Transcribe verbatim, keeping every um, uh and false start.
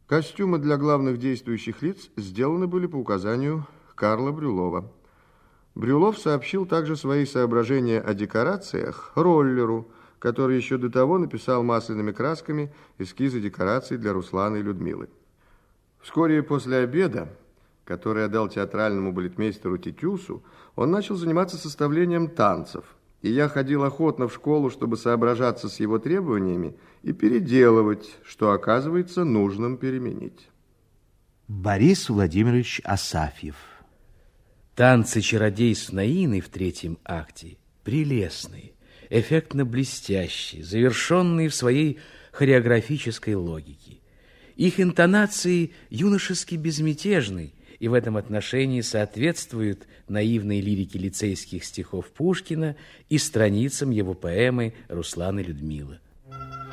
Костюмы для главных действующих лиц сделаны были по указанию Карла Брюлова. Брюлов сообщил также свои соображения о декорациях Роллеру, который еще до того написал масляными красками эскизы декораций для Руслана и Людмилы. Вскоре после обеда, который отдал театральному балетмейстеру Титюсу, он начал заниматься составлением танцев. И я ходил охотно в школу, чтобы соображаться с его требованиями и переделывать, что оказывается нужным переменить. Борис Владимирович Асафьев. Танцы чародейств Наины в третьем акте прелестные, эффектно блестящие, завершенные в своей хореографической логике. Их интонации юношески безмятежны и в этом отношении соответствуют наивной лирике лицейских стихов Пушкина и страницам его поэмы «Руслан и Людмила».